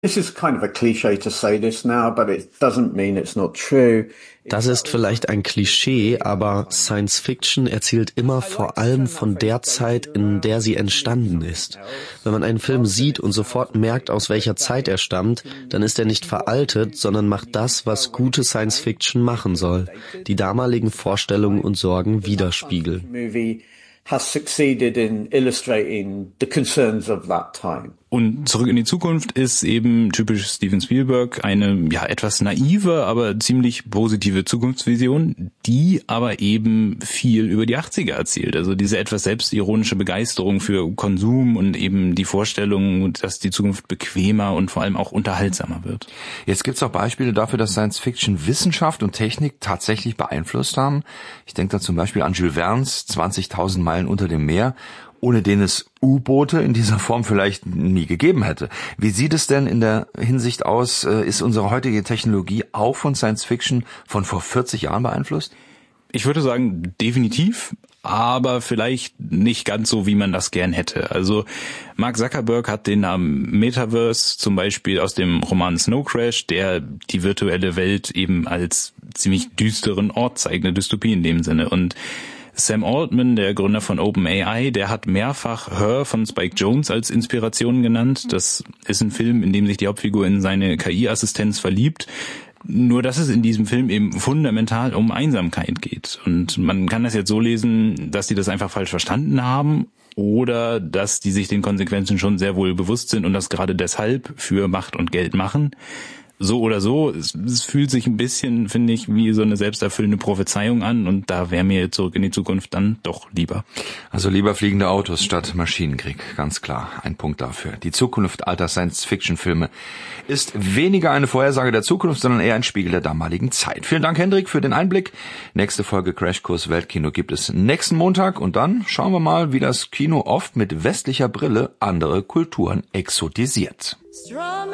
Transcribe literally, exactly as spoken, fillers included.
This is kind of a cliche to say this now, but it doesn't mean it's not true. Das ist vielleicht ein Klischee, aber Science Fiction erzählt immer vor allem von der Zeit, in der sie entstanden ist. Wenn man einen Film sieht und sofort merkt, aus welcher Zeit er stammt, dann ist er nicht veraltet, sondern macht das, was gute Science Fiction machen soll, die damaligen Vorstellungen und Sorgen widerspiegeln. Has succeeded in illustrating the concerns of that time. Und Zurück in die Zukunft ist eben typisch Steven Spielberg eine ja etwas naive, aber ziemlich positive Zukunftsvision, die aber eben viel über die achtziger erzählt. Also diese etwas selbstironische Begeisterung für Konsum und eben die Vorstellung, dass die Zukunft bequemer und vor allem auch unterhaltsamer wird. Jetzt gibt's auch Beispiele dafür, dass Science Fiction Wissenschaft und Technik tatsächlich beeinflusst haben. Ich denke da zum Beispiel an Jules Verne's zwanzigtausend Meilen unter dem Meer, ohne den es U-Boote in dieser Form vielleicht nie gegeben hätte. Wie sieht es denn in der Hinsicht aus? Ist unsere heutige Technologie auch von Science Fiction von vor vierzig Jahren beeinflusst? Ich würde sagen, definitiv, aber vielleicht nicht ganz so, wie man das gern hätte. Also Mark Zuckerberg hat den Namen Metaverse zum Beispiel aus dem Roman Snow Crash, der die virtuelle Welt eben als ziemlich düsteren Ort zeigt, eine Dystopie in dem Sinne. Und Sam Altman, der Gründer von OpenAI, der hat mehrfach Her von Spike Jonze als Inspiration genannt. Das ist ein Film, in dem sich die Hauptfigur in seine K I-Assistenz verliebt. Nur, dass es in diesem Film eben fundamental um Einsamkeit geht. Und man kann das jetzt so lesen, dass die das einfach falsch verstanden haben oder dass die sich den Konsequenzen schon sehr wohl bewusst sind und das gerade deshalb für Macht und Geld machen. So oder so, es, es fühlt sich ein bisschen, finde ich, wie so eine selbsterfüllende Prophezeiung an und da wäre mir Zurück in die Zukunft dann doch lieber. Also lieber fliegende Autos statt Maschinenkrieg, ganz klar, ein Punkt dafür. Die Zukunft alter Science-Fiction-Filme ist weniger eine Vorhersage der Zukunft, sondern eher ein Spiegel der damaligen Zeit. Vielen Dank, Hendrik, für den Einblick. Nächste Folge Crashkurs Weltkino gibt es nächsten Montag und dann schauen wir mal, wie das Kino oft mit westlicher Brille andere Kulturen exotisiert.